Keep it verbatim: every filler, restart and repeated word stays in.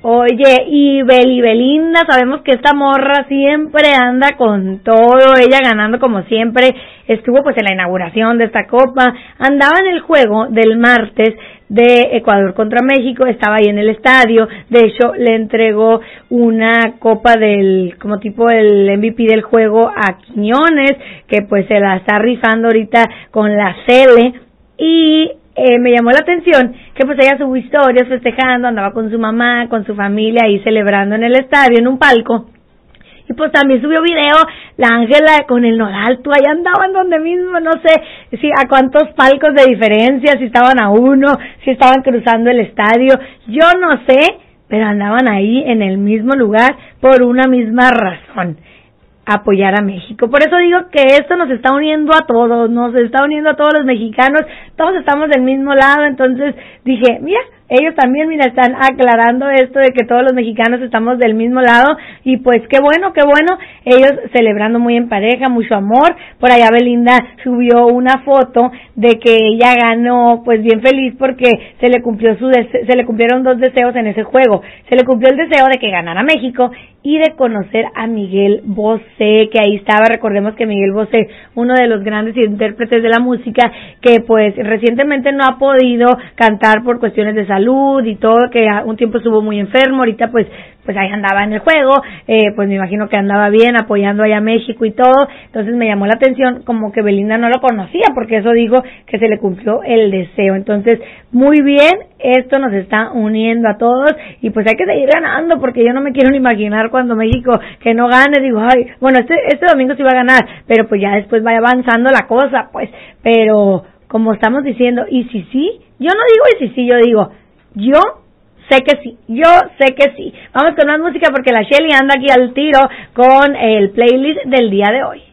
Oye, y Beli Belinda, sabemos que esta morra siempre anda con todo, ella ganando como siempre, estuvo pues en la inauguración de esta copa, andaba en el juego del martes de Ecuador contra México, estaba ahí en el estadio, de hecho le entregó una copa del, como tipo el M V P del juego a Quiñones, que pues se la está rifando ahorita con la Cele, y Eh, me llamó la atención que pues ella subió historias festejando, andaba con su mamá, con su familia ahí celebrando en el estadio, en un palco, y pues también subió video la Ángela con el Nodal, tú ahí andaban donde mismo, no sé si a cuántos palcos de diferencia, si estaban a uno, si estaban cruzando el estadio, yo no sé, pero andaban ahí en el mismo lugar por una misma razón: apoyar a México. Por eso digo que esto nos está uniendo a todos, nos está uniendo a todos los mexicanos, todos estamos del mismo lado. Entonces dije, mira, ellos también, mira, están aclarando esto de que todos los mexicanos estamos del mismo lado, y pues qué bueno, qué bueno, ellos celebrando muy en pareja, mucho amor. Por allá Belinda subió una foto de que ella ganó, pues bien feliz porque se le cumplió su dese- se le cumplieron dos deseos en ese juego. Se le cumplió el deseo de que ganara México y de conocer a Miguel Bosé, que ahí estaba. Recordemos que Miguel Bosé, uno de los grandes intérpretes de la música, que pues recientemente no ha podido cantar por cuestiones de salud y todo, que un tiempo estuvo muy enfermo, ahorita pues pues ahí andaba en el juego, eh, pues me imagino que andaba bien apoyando allá a México y todo. Entonces me llamó la atención como que Belinda no lo conocía, porque eso dijo que se le cumplió el deseo. Entonces muy bien, esto nos está uniendo a todos, y pues hay que seguir ganando, porque yo no me quiero ni imaginar cuando México que no gane, digo, ay, bueno, este este domingo sí va a ganar, pero pues ya después vaya avanzando la cosa, pues, pero como estamos diciendo, y si sí, yo no digo y si sí, yo digo, yo sé que sí, yo sé que sí. Vamos con más música porque la Shelly anda aquí al tiro con el playlist del día de hoy.